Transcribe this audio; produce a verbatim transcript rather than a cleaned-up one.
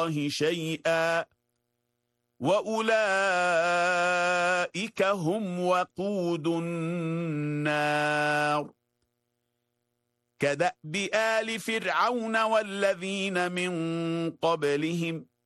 الله شيئا وأولئك هم وقود النار كدأب آل فرعون والذين من قبلهم